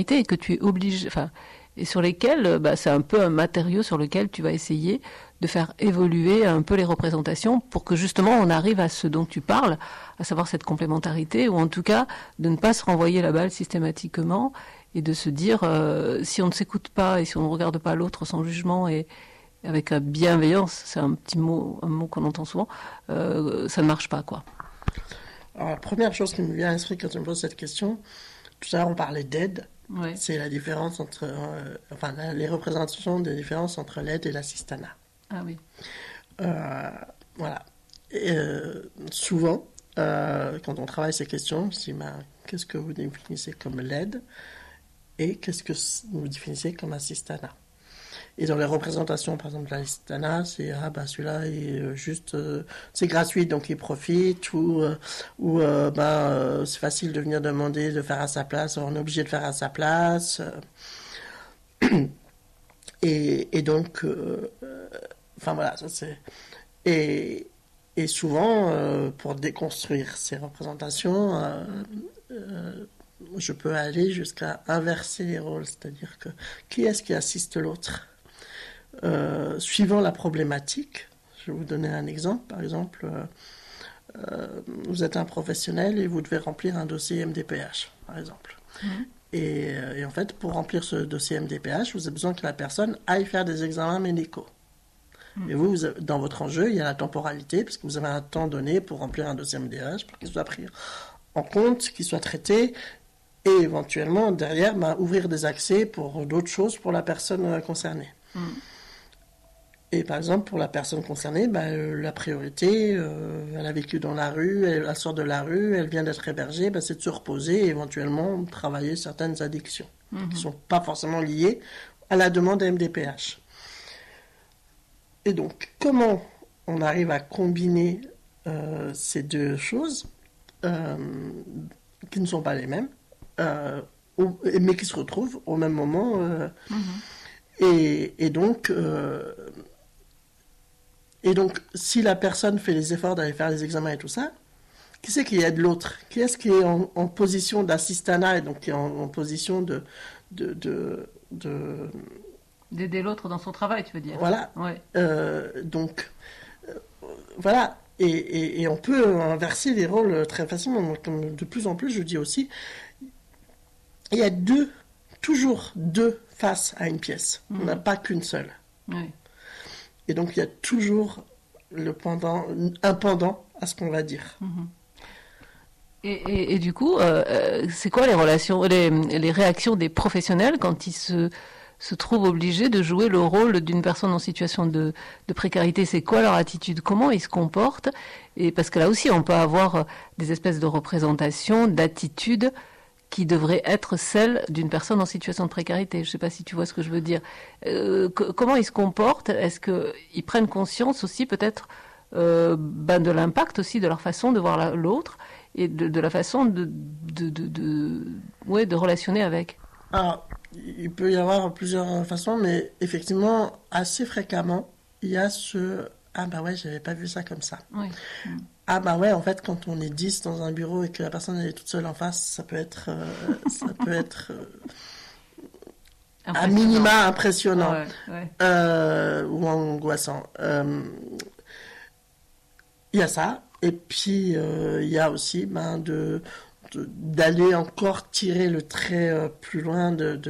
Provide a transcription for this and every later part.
précarité et que tu es obligé, enfin, et sur lesquels, c'est un peu un matériau sur lequel tu vas essayer de faire évoluer un peu les représentations pour que justement on arrive à ce dont tu parles, à savoir cette complémentarité, ou en tout cas de ne pas se renvoyer la balle systématiquement et de se dire si on ne s'écoute pas et si on ne regarde pas l'autre sans jugement et avec bienveillance, c'est un mot qu'on entend souvent, ça ne marche pas, quoi. Alors, la première chose qui me vient à l'esprit quand tu me poses cette question, tout à l'heure on parlait d'aide. Ouais. C'est la différence entre, les représentations des différences entre l'aide et l'assistanat. Ah oui. Voilà. Et, souvent, quand on travaille ces questions, je dis, qu'est-ce que vous définissez comme l'aide et qu'est-ce que vous définissez comme assistanat? Et dans les représentations, par exemple, de l'assistanat, c'est celui-là est juste, c'est gratuit, donc il profite, ou c'est facile de venir demander de faire à sa place, on est obligé de faire à sa place. Et donc, voilà, ça c'est. Et souvent, pour déconstruire ces représentations, je peux aller jusqu'à inverser les rôles, c'est-à-dire que qui est-ce qui assiste l'autre? Suivant la problématique, je vais vous donner un exemple. Par exemple, vous êtes un professionnel et vous devez remplir un dossier MDPH, par exemple. Mmh. Et en fait, pour remplir ce dossier MDPH, vous avez besoin que la personne aille faire des examens médicaux. Mmh. Et vous, dans votre enjeu, il y a la temporalité, puisque vous avez un temps donné pour remplir un dossier MDPH, pour qu'il soit pris en compte, qu'il soit traité, et éventuellement, derrière, ouvrir des accès pour d'autres choses pour la personne concernée. Mmh. Et par exemple, pour la personne concernée, la priorité, elle a vécu dans la rue, elle sort de la rue, elle vient d'être hébergée, c'est de se reposer et éventuellement travailler certaines addictions qui ne sont pas forcément liées à la demande MDPH. Et donc, comment on arrive à combiner ces deux choses qui ne sont pas les mêmes, mais qui se retrouvent au même moment Et donc, si la personne fait les efforts d'aller faire les examens et tout ça, qui c'est qui aide l'autre? Qui est-ce qui est en position d'assistanat et donc qui est en position d'aider l'autre dans son travail, tu veux dire? Voilà. Ouais. Voilà. Et on peut inverser les rôles très facilement. Comme de plus en plus, je dis aussi, il y a toujours deux faces à une pièce. On n'a pas qu'une seule. Oui. Et donc, il y a toujours un pendant à ce qu'on va dire. Et du coup, c'est quoi les réactions des professionnels quand ils se trouvent obligés de jouer le rôle d'une personne en situation de précarité? C'est quoi leur attitude? Comment ils se comportent? Et parce que là aussi, on peut avoir des espèces de représentations, d'attitudes qui devrait être celle d'une personne en situation de précarité. Je ne sais pas si tu vois ce que je veux dire. Comment ils se comportent? Est-ce qu'ils prennent conscience aussi peut-être de l'impact aussi de leur façon de voir l'autre et de la façon de relationner avec? Alors, il peut y avoir plusieurs façons, mais effectivement, assez fréquemment, il y a j'avais pas vu ça comme ça. Oui. En fait, quand on est 10 dans un bureau et que la personne elle est toute seule en face, ça peut être à minima impressionnant ou angoissant. Il y a ça, et puis il y a aussi d'aller encore tirer le trait plus loin, de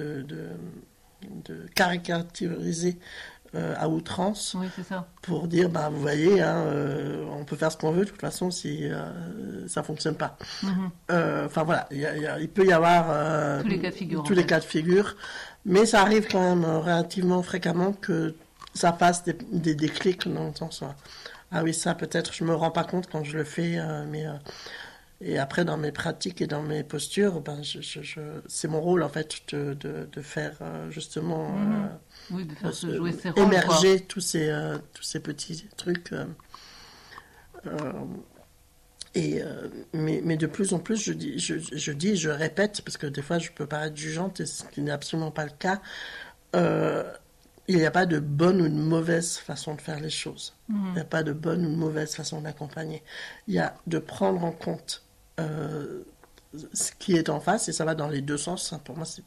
caricaturiser à outrance, oui, c'est ça. Pour dire, vous voyez, on peut faire ce qu'on veut, de toute façon, si ça fonctionne pas. Voilà, il peut y avoir tous les cas de figure. Tous les cas de figure, mais ça arrive quand même relativement fréquemment que ça fasse des déclics dans le sens, ah oui, ça peut-être, je me rends pas compte quand je le fais, mais... Et après, dans mes pratiques et dans mes postures, c'est mon rôle, en fait, de faire, justement... oui, de faire jouer ses rôles, émerger tous ces petits trucs. Mais de plus en plus, je répète, parce que des fois, je peux paraître jugeante, ce qui n'est absolument pas le cas. Il n'y a pas de bonne ou de mauvaise façon de faire les choses. Il n'y a pas de bonne ou de mauvaise façon d'accompagner. Il y a de prendre en compte ce qui est en face, et ça va dans les deux sens. Pour moi, c'est